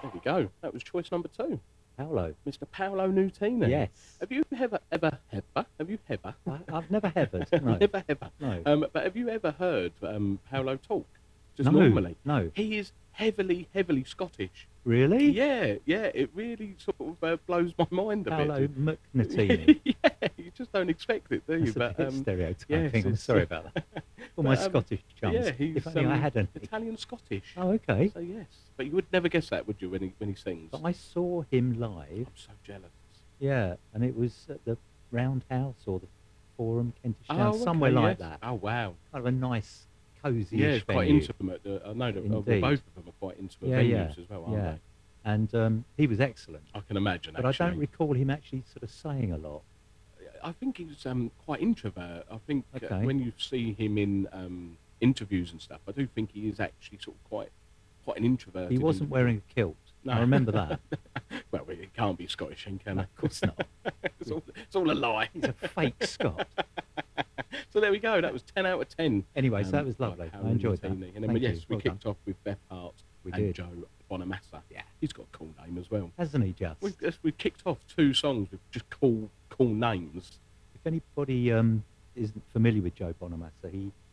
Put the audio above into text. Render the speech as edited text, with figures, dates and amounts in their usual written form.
There we go. That was choice number 2, Paolo. Mr. Paolo Nutini. Yes. Have you ever I've never heard. No. never ever. No. But have you ever heard Paolo talk? Just No, normally. no. He is heavily Scottish. Really? Yeah. It really sort of blows my mind a Paolo bit. McNatini. Yeah, you just don't expect it, do you? That's a bit stereotyping. yes, I'm sorry about that. All my Scottish chums. Yeah, he's If only I had any. Italian Scottish. Oh, okay. So yes, but you would never guess that, would you, when he sings? But I saw him live. I'm so jealous. Yeah, and it was at the Roundhouse or the Forum, Kentish Town, Oh, somewhere okay, like yes. that. Oh wow. Kind of a nice, cosy. Yeah, it's quite venue. intimate. I know that Indeed. both of them are quite intimate Yeah, venues yeah, as well, aren't yeah. they? And he was excellent. I can imagine. But actually. I don't recall him actually sort of saying a lot. I think he's quite introvert. I think Okay. when you see him in interviews and stuff, I do think he is actually sort of quite an introvert. He wasn't wearing a kilt. No. I remember that. Well, he can't be Scottish, can No, he? of course not. it's all a lie. He's a fake Scot. So there we go. That was 10 out of 10. Anyway, so that was by lovely. Paolo I enjoyed that. Nutini. And then, Thank yes, you. we Well kicked done. off with Beth Hart We and did. Joe Bonamassa. Yeah. He's got a cool name as well. Hasn't he just? We kicked off 2 songs with just cool names. If anybody isn't familiar with Joe Bonamassa, he